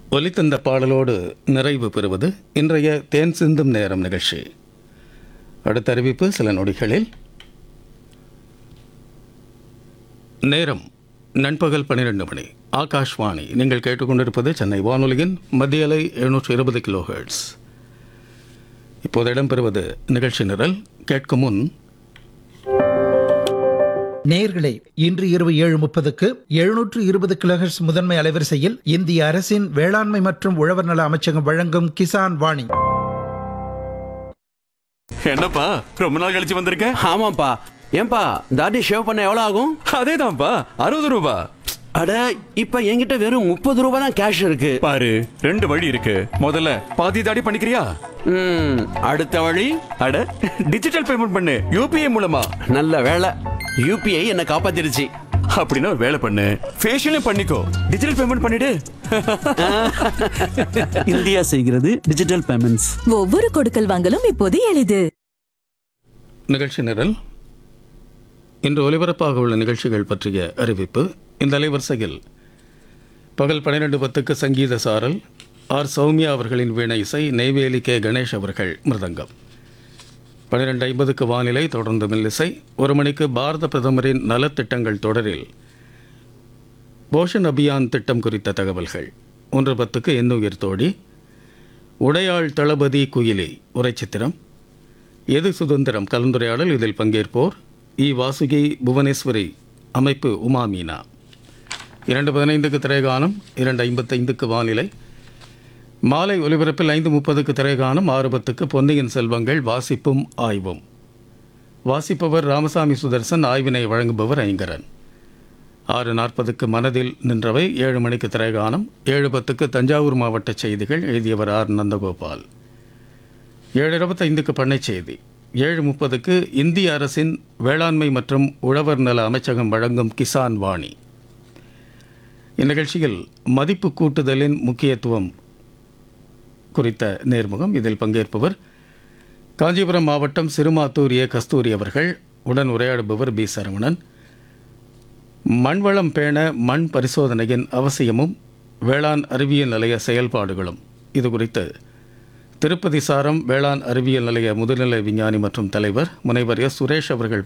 ஒலித்தந்த பாடலோடு நிறைவு பெறுவது இன்றைய தேன் சிந்தும் நேரம் நிகழ்ச்சி. அடுத்த அறிவிப்பு சில நொடிகளில். நேரம் நண்பகல் 12 மணி. ஆகாஷ்வாணி. நீங்கள் கேட்டுக்கொண்டிருப்பது சென்னை வானொலியின் மத்திய அலை 720 கிலோஹெர்ட்ஸ். இப்போது இடம்பெறுவது நிகழ்ச்சி நிரல். கேட்கும் முன் நேயர்களே, இன்று இரவு 7:30க்கு 720 கிலோஹெர்ட்ஸ் முதன்மை அலைவரிசையில் இந்திய அரசின் வேளாண்மை மற்றும் உழவர் நல அமைச்சகம் வழங்கும் கிசான் வாணி. என்னப்பா ரொம்ப நாள் கழிச்சு வந்திருக்க? ஆமாப்பா. ஏன்பா தாடி ஷேவ் பண்ண எவ்வளவு ஆகும்? அதேதான்ப்பா, 60 ரூபா. அட, இப்ப என்கிட்ட வெறும் 30 ரூபாய் தான் கேஷ் இருக்கு. பாரு, 2 வழி இருக்கு. முதல்ல பாதி தாடி பண்ணிக்கிறியா? அடுத்த வழி, அட டிஜிட்டல் பேமெண்ட் பண்ணு, யூபிஐ மூலமா. நல்ல வேலை, யூபிஐ என்ன காப்பாத்திருச்சு. அப்படின்னா ஒரு வேலை பண்ணு, ஃபேஷியலும் பண்ணிக்கோ, டிஜிட்டல் பேமெண்ட் பண்ணிடு. இந்தியா செய்கிறது டிஜிட்டல் பேமெண்ட்ஸ். ஒவ்வொரு கொடுக்கல் வாங்கலும் இப்போது எளிது. நிகழ்ச்சி நிரல். இன்று ஒலிபரப்பாக உள்ள நிகழ்ச்சிகள் பற்றிய அறிவிப்பு. இந்த அலைவரிசையில் பகல் 12:10க்கு சங்கீத சாரல், ஆர் சௌமியா அவர்களின் வீணை இசை, நெய்வேலி கே கணேஷ் அவர்கள் மிருதங்கம். 12:50க்கு வானிலை, தொடர்ந்து மெல்லிசை. 1 மணிக்கு பாரத பிரதமரின் நலத்திட்டங்கள் தொடரில் போஷன் அபியான் திட்டம் குறித்த தகவல்கள். 1:10க்கு எண்ணுயிர் தோழி, உடையாள் தளபதி குயிலி உரைச்சித்திரம், எது சுதந்திரம் கலந்துரையாடல். இதில் பங்கேற்போர் இ வாசுகி, புவனேஸ்வரி, அமைப்பு உமா மீனா. 2:15க்கு திரைகானம், 2:55க்கு வானிலை. மாலை ஒலிபரப்பில் 5:30க்கு திரைகானம், 6:10க்கு பொன்னியின் செல்வங்கள் வாசிப்பும் ஆய்வும். வாசிப்பவர் ராமசாமி சுதர்சன், ஆய்வினை வழங்குபவர் ஐங்கரன். 6:40க்கு மனதில் நின்றவை. 7 மணிக்கு திரைகானம், 7:10க்கு தஞ்சாவூர் மாவட்ட செய்திகள். எழுதியவர் ஆர் நந்தகோபால். 7:25க்கு பண்ணை செய்தி. 7:30க்கு இந்திய அரசின் வேளாண்மை மற்றும் உழவர் நல அமைச்சகம் வழங்கும் கிசான் வாணி. இந்நிகழ்ச்சியில் மதிப்பு கூட்டுதலின் முக்கியத்துவம் குறித்த நேர்முகம். இதில் பங்கேற்பவர் காஞ்சிபுரம் மாவட்டம் சிறுமாத்தூர் ஏ கஸ்தூரி அவர்கள். உடன் உரையாடுபவர் பி சரவணன். மண்வளம் பேண மண் பரிசோதனையின் அவசியமும் வேளாண் அறிவியல் நிலைய செயல்பாடுகளும், இது குறித்து திருப்பதி சாரம் வேளாண் அறிவியல் நிலைய முதுநிலை விஞ்ஞானி மற்றும் தலைவர் முனைவர் எஸ் சுரேஷ் அவர்கள்